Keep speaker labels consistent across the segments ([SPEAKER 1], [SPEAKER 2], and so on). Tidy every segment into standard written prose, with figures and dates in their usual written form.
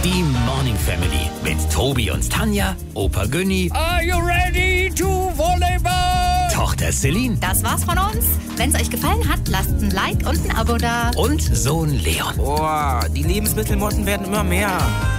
[SPEAKER 1] Die Morning Family mit Tobi und Tanja, Opa Günni.
[SPEAKER 2] Are you ready to volleyball?
[SPEAKER 1] Tochter Celine.
[SPEAKER 3] Das war's von uns. Wenn's euch gefallen hat, lasst ein Like und ein Abo da.
[SPEAKER 1] Und Sohn Leon.
[SPEAKER 4] Oh, die Lebensmittelmotten werden immer mehr.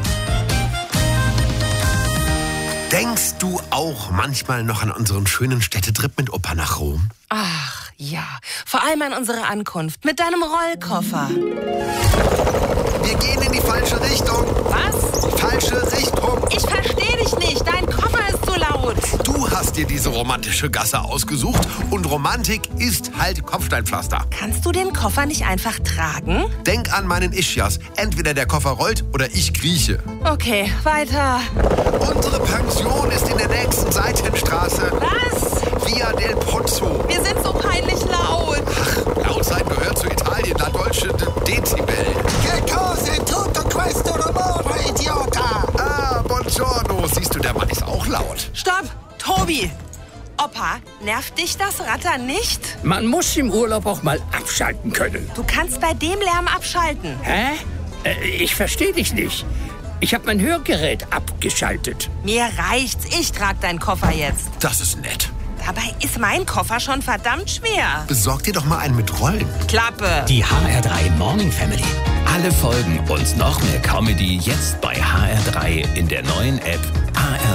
[SPEAKER 5] Denkst du auch manchmal noch an unseren schönen Städtetrip mit Opa nach Rom?
[SPEAKER 6] Ach ja, vor allem an unsere Ankunft mit deinem Rollkoffer.
[SPEAKER 5] Wir gehen in die falsche Richtung.
[SPEAKER 6] Was?
[SPEAKER 5] Falsche Richtung.
[SPEAKER 6] Ich verstehe dich nicht. Dein Koffer ist zu laut.
[SPEAKER 5] Du hast dir diese romantische Gasse ausgesucht und Romantik ist halt Kopfsteinpflaster.
[SPEAKER 6] Kannst du den Koffer nicht einfach tragen?
[SPEAKER 5] Denk an meinen Ischias. Entweder der Koffer rollt oder ich krieche.
[SPEAKER 6] Okay, weiter.
[SPEAKER 5] Unsere Pension ist in der nächsten Seitenstraße.
[SPEAKER 6] Was?
[SPEAKER 5] Via del Pozzo.
[SPEAKER 6] Wir sind so peinlich laut.
[SPEAKER 5] Ach, laut sein gehört zu Italien, la dolce Dezibel.
[SPEAKER 7] Che cosa tutto questo rumore, idiota?
[SPEAKER 5] Ah, buongiorno. Siehst du, der Mann ist auch laut.
[SPEAKER 6] Stopp, Tobi. Opa, nervt dich das Rattern nicht?
[SPEAKER 2] Man muss im Urlaub auch mal abschalten können.
[SPEAKER 6] Du kannst bei dem Lärm abschalten.
[SPEAKER 2] Hä? Ich verstehe dich nicht. Ich habe mein Hörgerät abgeschaltet.
[SPEAKER 6] Mir reicht's. Ich trag deinen Koffer jetzt.
[SPEAKER 5] Das ist nett.
[SPEAKER 6] Dabei ist mein Koffer schon verdammt schwer.
[SPEAKER 5] Besorg dir doch mal einen mit Rollen.
[SPEAKER 6] Klappe.
[SPEAKER 1] Die HR3 Morning Family. Alle Folgen und noch mehr Comedy jetzt bei HR3 in der neuen App HR3.